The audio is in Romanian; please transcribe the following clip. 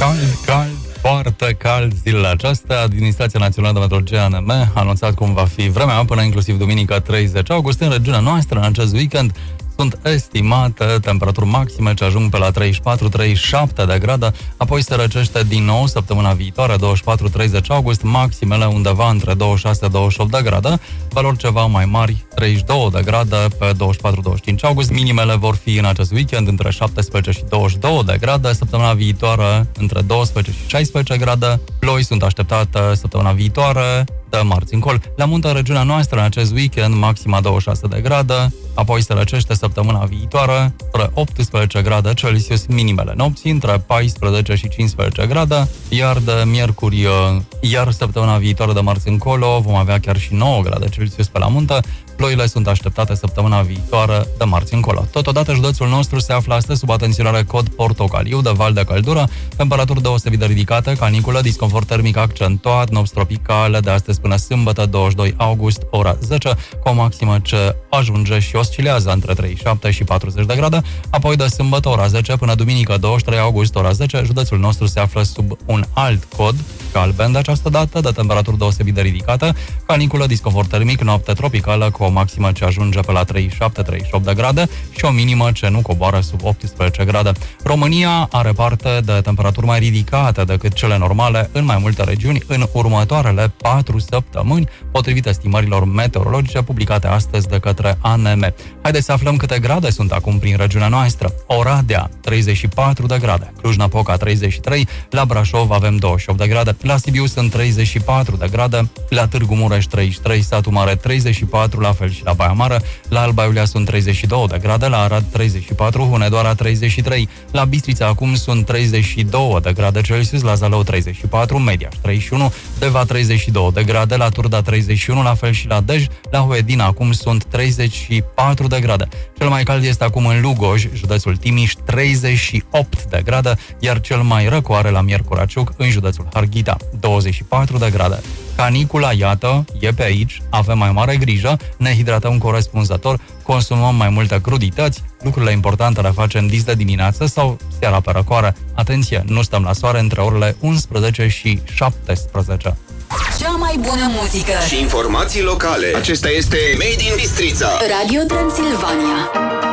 Cald, foarte cald zilele acestea. Administrația Națională de Meteorologie ANM a anunțat cum va fi vremea până inclusiv duminică 30 august. În regiunea noastră, în acest weekend, sunt estimate temperaturi maxime ce ajung pe la 34-37 de grade, apoi se răcește din nou săptămâna viitoare, 24-30 august, maximele undeva între 26-28 de grade, valori ceva mai mari, 32 de grade pe 24-25 august, minimele vor fi în acest weekend între 17 și 22 de grade, săptămâna viitoare între 12 și 16 grade, ploi sunt așteptate săptămâna viitoare, de marți încolo. La munte, în regiunea noastră, în acest weekend, maxima 26 de grade, apoi se răcește săptămâna viitoare, spre 18 grade Celsius, minimele nopții, între 14 și 15 grade, iar de miercuri, iar săptămâna viitoare de marți încolo, vom avea chiar și 9 grade Celsius pe la munte. Ploile sunt așteptate săptămâna viitoare de marți încolo. Totodată, județul nostru se află astăzi sub atenționare cod portocaliu de val de căldură, temperaturi deosebit de ridicate, caniculă, disconfort termic accentuat, nopți tropicale de astăzi până sâmbătă, 22 august, ora 10, cu o maximă ce ajunge și oscilează între 37 și 40 de grade, apoi de sâmbătă, ora 10, până duminică, 23 august, ora 10, județul nostru se află sub un alt cod galben de această dată, de temperaturi deosebit de ridicate, caniculă, disconfort termic, noapte tropicală, cu o maximă ce ajunge pe la 37-38 de grade și o minimă ce nu coboară sub 18 grade. România are parte de temperaturi mai ridicate decât cele normale în mai multe regiuni în următoarele 4 săptămâni, potrivit estimărilor meteorologice publicate astăzi de către ANM. Haideți să aflăm câte grade sunt acum prin regiunea noastră. Oradea, 34 de grade, Cluj-Napoca, 33, la Brașov avem 28 de grade, la Sibiu sunt 34 de grade, la Târgu Mureș 33, Satu Mare 34, la fel și la Baia Mare, la Alba Iulia sunt 32 de grade, la Arad 34, Hunedoara 33, la Bistrița acum sunt 32 de grade Celsius, la Zalău 34, Mediaș 31, Deva 32 de grade, la Turda 31, la fel și la Dej, la Huedina acum sunt 34 de grade. Cel mai cald este acum în Lugoj, județul Timiș, 38 de grade, iar cel mai răcoare la Miercuraciuc, în județul Harghita, 24 de grade. Canicula, iată, e pe aici, avem mai mare grijă, ne hidratăm corespunzător, consumăm mai multe crudități, lucrurile importante le facem dis de dimineață sau seara pe răcoare. Atenție, nu stăm la soare între orele 11 și 17. Cea mai bună muzică și informații locale. Acesta este Made in Bistrița. Radio Transilvania.